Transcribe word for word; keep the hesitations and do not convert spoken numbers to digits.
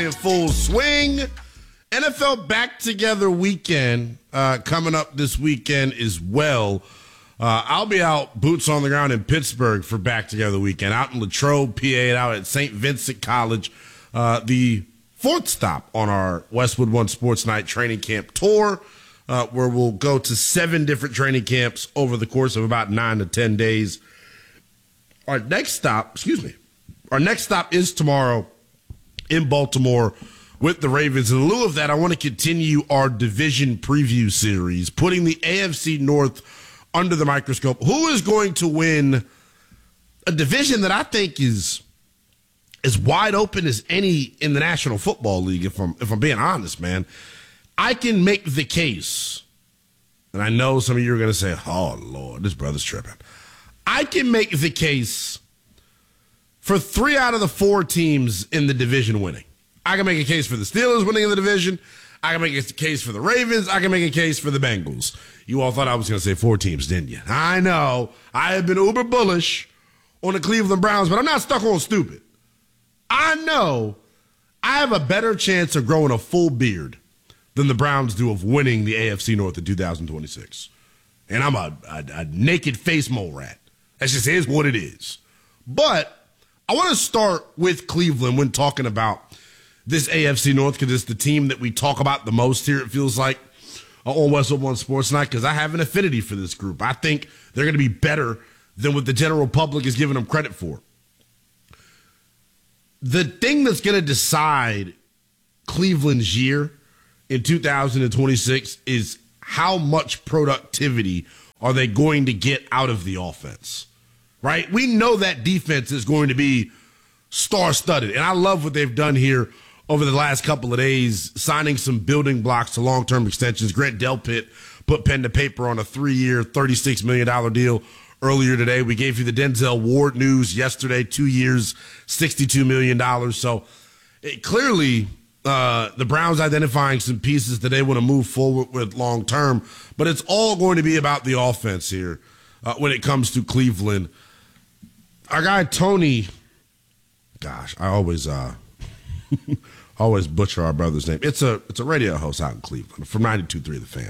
In full swing. N F L back together weekend uh, coming up this weekend as well. Uh, I'll be out boots on the ground in Pittsburgh for back together weekend, out in Latrobe, P A, out at Saint Vincent College, uh, the fourth stop on our Westwood One Sports Night training camp tour, uh, where we'll go to seven different training camps over the course of about nine to ten days. Our next stop, excuse me, our next stop is tomorrow in Baltimore with the Ravens. In lieu of that, I want to continue our division preview series, putting the A F C North under the microscope. Who is going to win a division that I think is as wide open as any in the National Football League, if I'm, if I'm being honest, man? I can make the case, and I know some of you are going to say, oh, Lord, this brother's tripping. I can make the case for three out of the four teams in the division winning. I can make a case for the Steelers winning in the division. I can make a case for the Ravens. I can make a case for the Bengals. You all thought I was going to say four teams, didn't you? I know. I have been uber bullish on the Cleveland Browns, but I'm not stuck on stupid. I know I have a better chance of growing a full beard than the Browns do of winning the A F C North in two thousand twenty-six. And I'm a, a, a naked face mole rat. That just is what it is. But I want to start with Cleveland when talking about this A F C North, because it's the team that we talk about the most here, it feels like, on Westwood One Sports Night, because I have an affinity for this group. I think they're going to be better than what the general public is giving them credit for. The thing that's going to decide Cleveland's year in two thousand twenty-six is how much productivity are they going to get out of the offense. Right? We know that defense is going to be star-studded, and I love what they've done here over the last couple of days, signing some building blocks to long-term extensions. Grant Delpit put pen to paper on a three-year, thirty-six million dollars deal earlier today. We gave you the Denzel Ward news yesterday, two years, sixty-two million dollars. So it, clearly uh, the Browns identifying some pieces that they want to move forward with long-term, but it's all going to be about the offense here uh, when it comes to Cleveland. Our guy Tony, gosh, I always uh, always butcher our brother's name. It's a it's a radio host out in Cleveland from ninety-two point three The Fan.